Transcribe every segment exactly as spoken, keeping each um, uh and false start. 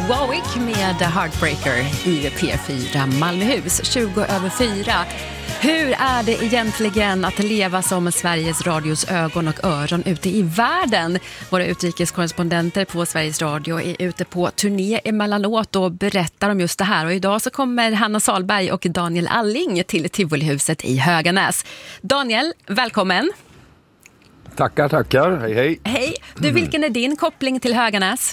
Warwick med Heartbreaker i P fyra Malmöhus, tjugo över fyra. Hur är det egentligen att leva som Sveriges Radios ögon och öron ute i världen? Våra utrikeskorrespondenter på Sveriges Radio är ute på turné emellanåt och berättar om just det här. Och idag så kommer Hanna Salberg och Daniel Alling till Tivolihuset i Höganäs. Daniel, välkommen! Tackar, tackar. Hej, hej. Hej. Du, vilken är din koppling till Höganäs?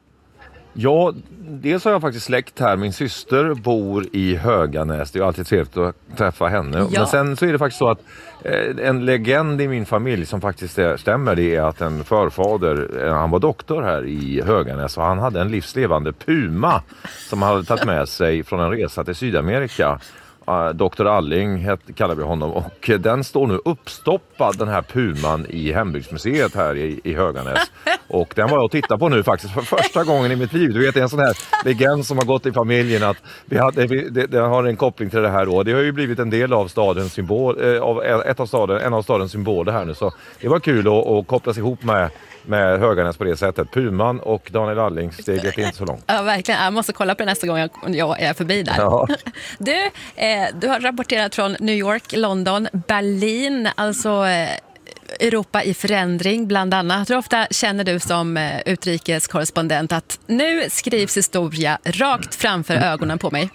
Ja, dels har jag faktiskt släkt här. Min syster bor i Höganäs. Det är alltid trevligt att träffa henne. Ja. Men sen så är det faktiskt så att eh, en legend i min familj som faktiskt är, stämmer, det är att en förfader, eh, han var doktor här i Höganäs och han hade en livslevande puma som han hade tagit med sig från en resa till Sydamerika. Uh, doktor Alling het, kallar vi honom, och den står nu uppstoppad, den här puman, i Hembygdsmuseet här i, i Höganäs. Och den var jag och tittade på nu faktiskt för första gången i mitt liv. Du vet, det är en sån här legend som har gått i familjen att vi hade, vi, det, det har en koppling till det här då. Det har ju blivit en del av stadens symbol, eh, av ett av staden, en av stadens symboler här nu, så det var kul att, att kopplas ihop med med Höganäs på det sättet. Puman och Daniel Alling, steget är inte så långt. Ja, verkligen. Jag måste kolla på det nästa gång jag, jag är förbi där. Ja. Du, eh, du har rapporterat från New York, London, Berlin, alltså eh, Europa i förändring bland annat. Hur ofta känner du som eh, utrikeskorrespondent att nu skrivs historia rakt framför ögonen på mig?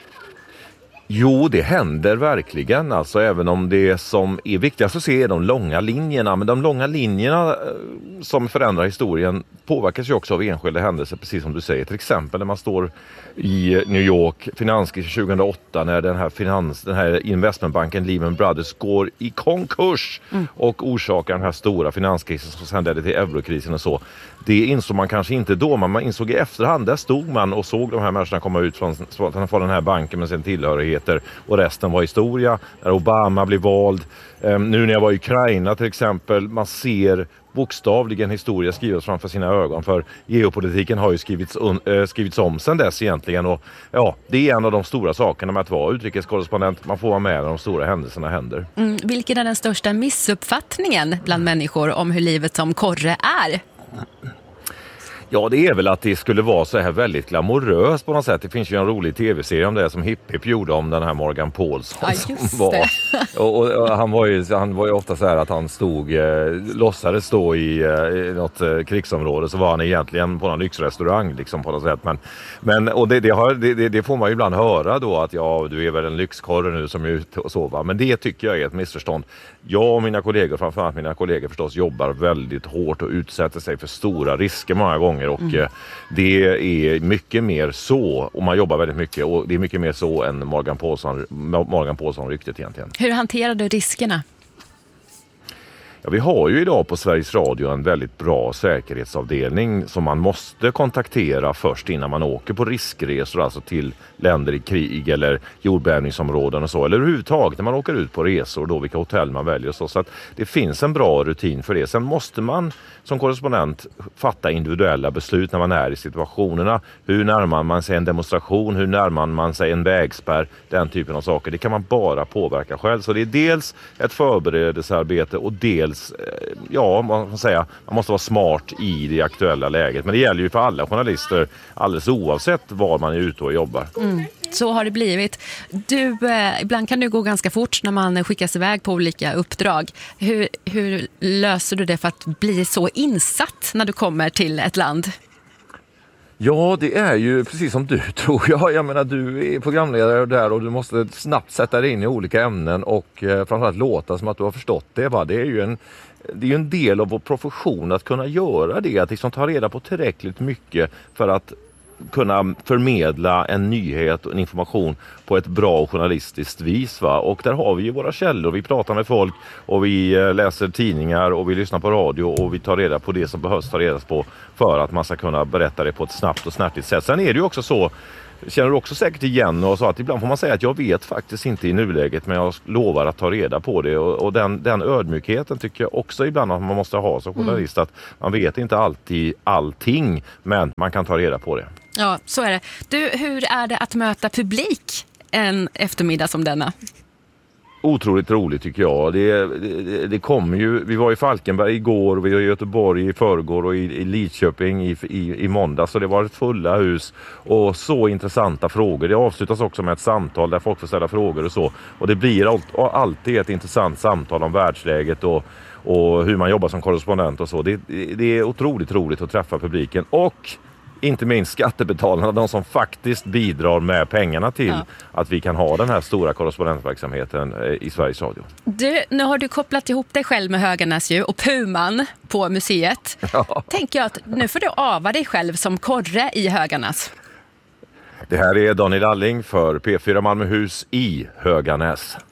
Jo, det händer verkligen. Alltså, även om det som är viktigast att se är de långa linjerna. Men de långa linjerna som förändrar historien påverkas ju också av enskilda händelser, precis som du säger. Till exempel när man står i New York, finanskrisen tjugohundraåtta, när den här, finans, den här investmentbanken Lehman Brothers går i konkurs mm. och orsakar den här stora finanskrisen som sedan ledde till eurokrisen och så. Det insåg man kanske inte då, men man insåg i efterhand. Där stod man och såg de här människorna komma ut från, från den här banken med sin tillhörigheter, och resten var historia. När Obama blev vald, um, nu när jag var i Ukraina till exempel, man ser bokstavligen historia skrivas framför sina ögon, för geopolitiken har ju skrivits, un, äh, skrivits om sedan dess egentligen, och ja, det är en av de stora sakerna med att vara utrikeskorrespondent. Man får vara med när de stora händelserna händer. Mm, vilken är den största missuppfattningen bland människor om hur livet som korre är? Ja, det är väl att det skulle vara så här väldigt glamoröst på något sätt. Det finns ju en rolig tv-serie om det som Hipp Hipp gjorde om den här Morgan Paulsson. Ja, som var. Och, och, och han var ju han var ju ofta så här att han stod eh, låtsades stå i, eh, i något eh, krigsområde, så var han egentligen på någon lyxrestaurang liksom på något sätt. Men, men och det, det, har, det, det får man ju ibland höra då, att ja, du är väl en lyxkorre nu som är ute och så, va? Men det tycker jag är ett missförstånd. Jag och mina kollegor, framförallt mina kollegor förstås, jobbar väldigt hårt och utsätter sig för stora risker många gånger. Och mm. det är mycket mer så, och man jobbar väldigt mycket, och det är mycket mer så än Morgan Paulsson, Morgan Paulsson-ryktet egentligen. Hur hanterar du riskerna? Ja, vi har ju idag på Sveriges Radio en väldigt bra säkerhetsavdelning som man måste kontaktera först innan man åker på riskresor, alltså till länder i krig eller jordbävningsområden och så, eller överhuvudtaget när man åker ut på resor, då vilka hotell man väljer och så. Så att det finns en bra rutin för det. Sen måste man som korrespondent fatta individuella beslut när man är i situationerna. Hur närmar man sig en demonstration, hur närmar man sig en vägspärr, den typen av saker. Det kan man bara påverka själv. Så det är dels ett förberedelsearbete och dels, ja, man kan säga, man måste vara smart i det aktuella läget. Men det gäller ju för alla journalister, alldeles oavsett var man är ute och jobbar. Mm. Så har det blivit. Du, eh, ibland kan det gå ganska fort när man skickas iväg på olika uppdrag. Hur, hur löser du det för att bli så insatt när du kommer till ett land? Ja, det är ju precis som du tror jag. Jag menar, du är programledare där och du måste snabbt sätta dig in i olika ämnen och eh, framförallt låta som att du har förstått det. Va? Det är ju en, det är ju en del av vår profession att kunna göra det. Att liksom ta reda på tillräckligt mycket för att kunna förmedla en nyhet och en information på ett bra journalistiskt vis. Va? Och där har vi ju våra källor. Vi pratar med folk och vi läser tidningar och vi lyssnar på radio och vi tar reda på det som behövs ta reda på för att man ska kunna berätta det på ett snabbt och snärtigt sätt. Sen är det ju också så, känner du också säkert igen och så, att ibland får man säga att jag vet faktiskt inte i nuläget, men jag lovar att ta reda på det, och, och den, den ödmjukheten tycker jag också ibland att man måste ha som journalist, mm. att man vet inte alltid allting, men man kan ta reda på det. Ja, så är det. Du, hur är det att möta publik en eftermiddag som denna? Otroligt roligt tycker jag. Det, det, det kommer ju, vi var i Falkenberg igår och vi var i Göteborg i förrgår och i, i Lidköping i, i, i måndag, så det var ett fulla hus och så intressanta frågor. Det avslutas också med ett samtal där folk får ställa frågor och så. Och det blir all, alltid ett intressant samtal om världsläget och, och hur man jobbar som korrespondent och så. Det, det är otroligt roligt att träffa publiken och inte minst skattebetalarna, de som faktiskt bidrar med pengarna till ja. att vi kan ha den här stora korrespondentverksamheten i Sveriges Radio. Du, nu har du kopplat ihop dig själv med Höganäs ju, och Puman på museet. Ja. Tänker jag att nu får du ava dig själv som korre i Höganäs. Det här är Daniel Alling för P fyra Malmöhus i Höganäs.